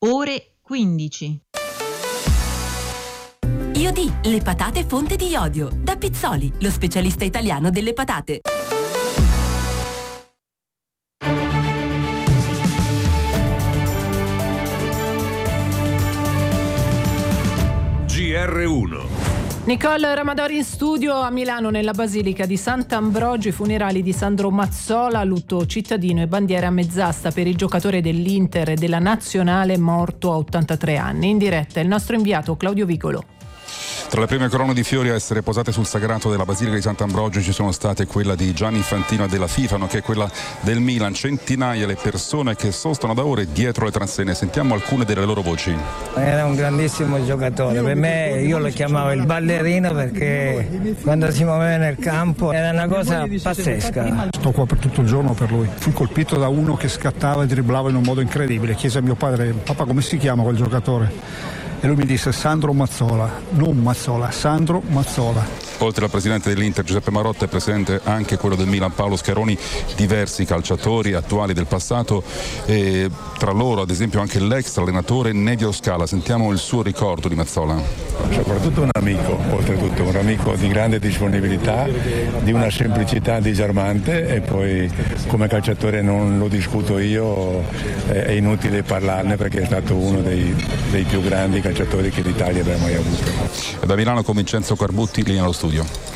ore 15. Iodi, le patate fonte di iodio. Da Pizzoli, lo specialista italiano delle patate. GR1. Nicole Ramadori in studio. A Milano, nella Basilica di Sant'Ambrogio, i funerali di Sandro Mazzola, lutto cittadino e bandiera a mezz'asta per il giocatore dell'Inter e della Nazionale morto a 83 anni. In diretta il nostro inviato Claudio Vicolo. Tra le prime corone di fiori a essere posate sul sagrato della Basilica di Sant'Ambrogio ci sono state quella di Gianni Infantino e della FIFA, nonché quella del Milan. Centinaia le persone che sostano da ore dietro le transenne. Sentiamo alcune delle loro voci. Era un grandissimo giocatore, per me, io lo chiamavo il ballerino perché quando si muoveva nel campo era una cosa pazzesca. Sto qua per tutto il giorno per lui. Fui colpito da uno che scattava e dribblava in un modo incredibile. Chiese a mio padre: papà, come si chiama quel giocatore? E lui mi disse: Sandro Mazzola, non Mazzola, Sandro Mazzola. Oltre al presidente dell'Inter Giuseppe Marotta è presente anche quello del Milan Paolo Scaroni, diversi calciatori attuali del passato, e tra loro ad esempio anche l'ex allenatore Nevio Scala. Sentiamo il suo ricordo di Mazzola. Soprattutto un amico, oltretutto un amico di grande disponibilità, di una semplicità disarmante, e poi come calciatore non lo discuto io, è inutile parlarne perché è stato uno dei più grandi calciatori che l'Italia abbia mai avuto. E da Milano con Vincenzo Carbutti, linea allo studio.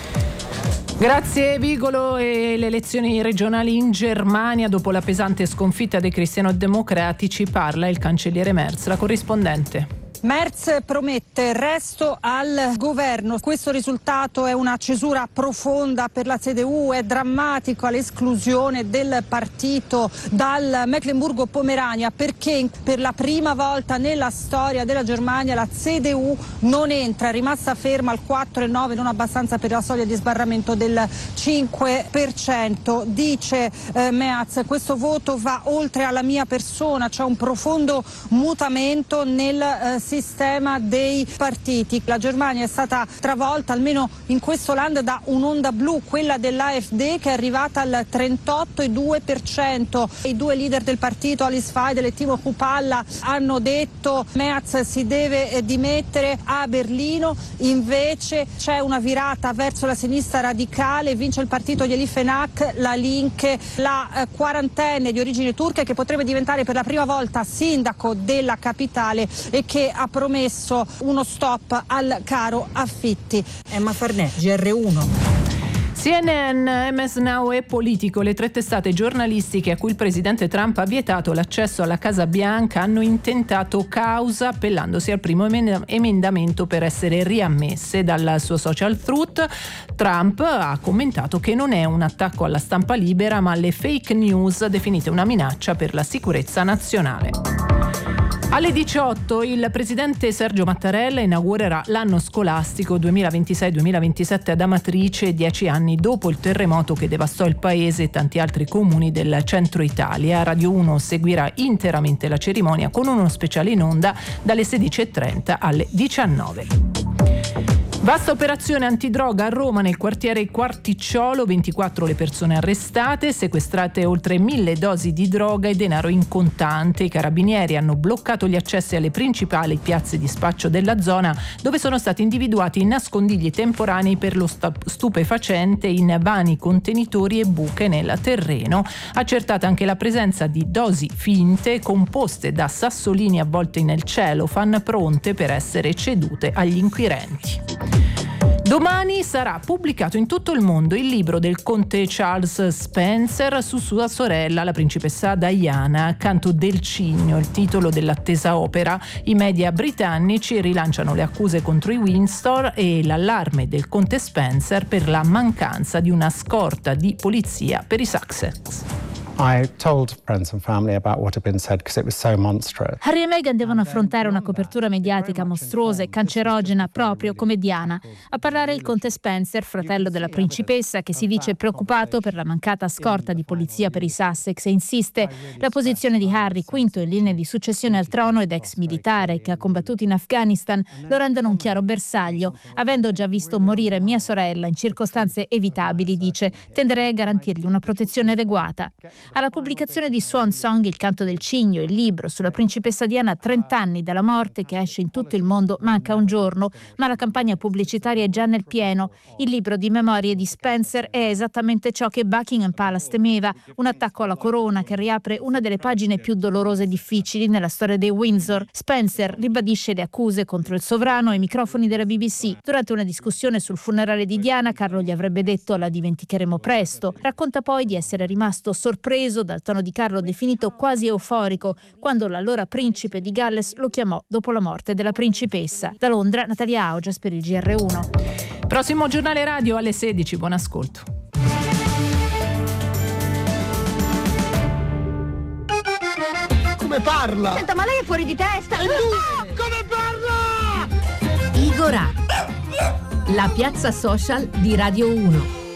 Grazie Vicolo. E le elezioni regionali in Germania, dopo la pesante sconfitta dei cristiano-democratici, parla il cancelliere Merz, la corrispondente. Merz promette resto al governo. Questo risultato è una cesura profonda per la CDU, è drammatico l'esclusione del partito dal Mecklenburgo-Pomerania, perché per la prima volta nella storia della Germania la CDU non entra, è rimasta ferma al 4,9, non abbastanza per la soglia di sbarramento del 5%. Dice Merz, questo voto va oltre alla mia persona, c'è un profondo mutamento nel sistema dei partiti. La Germania è stata travolta, almeno in questo land, da un'onda blu, quella dell'AfD, che è arrivata al 38,2%. I due leader del partito, Alice Weidel e Timo Kruppalla, hanno detto Merz si deve dimettere. A Berlino invece c'è una virata verso la sinistra radicale, vince il partito di Elif Enak, la Linke, la quarantenne di origine turca, che potrebbe diventare per la prima volta sindaco della capitale e che ha promesso uno stop al caro affitti. Emma Farnè, GR1. CNN, MS Now e Politico, le tre testate giornalistiche a cui il presidente Trump ha vietato l'accesso alla Casa Bianca, hanno intentato causa appellandosi al primo emendamento per essere riammesse. Dal suo social Truth, Trump ha commentato che non è un attacco alla stampa libera, ma alle fake news definite una minaccia per la sicurezza nazionale. Alle 18 il presidente Sergio Mattarella inaugurerà l'anno scolastico 2026-2027 ad Amatrice, 10 anni dopo il terremoto che devastò il paese e tanti altri comuni del centro Italia. Radio 1 seguirà interamente la cerimonia con uno speciale in onda dalle 16:30 alle 19. Vasta operazione antidroga a Roma nel quartiere Quarticciolo, 24 le persone arrestate, sequestrate oltre 1000 dosi di droga e denaro in contante. I carabinieri hanno bloccato gli accessi alle principali piazze di spaccio della zona, dove sono stati individuati nascondigli temporanei per lo stupefacente in vani contenitori e buche nel terreno. Accertata anche la presenza di dosi finte composte da sassolini avvolti nel cellophane, pronte per essere cedute agli inquirenti. Domani sarà pubblicato in tutto il mondo il libro del conte Charles Spencer su sua sorella, la principessa Diana, Canto del Cigno, il titolo dell'attesa opera. I media britannici rilanciano le accuse contro i Windsor e l'allarme del conte Spencer per la mancanza di una scorta di polizia per i Sussex. I told friends and family about what had been said because it was so monstrous. Harry e Meghan devono affrontare una copertura mediatica mostruosa e cancerogena proprio come Diana. A parlare il conte Spencer, fratello della principessa, che si dice preoccupato per la mancata scorta di polizia per i Sussex e insiste la posizione di Harry, quinto in linea di successione al trono ed ex militare che ha combattuto in Afghanistan, lo rendono un chiaro bersaglio. Avendo già visto morire mia sorella in circostanze evitabili, dice, tenderei a garantirgli una protezione adeguata. Alla pubblicazione di Swan Song, Il canto del cigno, il libro sulla principessa Diana a 30 anni dalla morte, che esce in tutto il mondo, manca un giorno, ma la campagna pubblicitaria è già nel pieno. Il libro di memorie di Spencer è esattamente ciò che Buckingham Palace temeva, un attacco alla corona che riapre una delle pagine più dolorose e difficili nella storia dei Windsor. Spencer ribadisce le accuse contro il sovrano ai microfoni della BBC. Durante una discussione sul funerale di Diana, Carlo gli avrebbe detto "la dimenticheremo presto". Racconta poi di essere rimasto sorpreso dal tono di Carlo, definito quasi euforico, quando l'allora principe di Galles lo chiamò dopo la morte della principessa. Da Londra, Natalia Augias per il GR1. Prossimo giornale radio alle 16, buon ascolto. Come parla? Senta, ma lei è fuori di testa! Come parla? Igorà, la piazza social di Radio 1.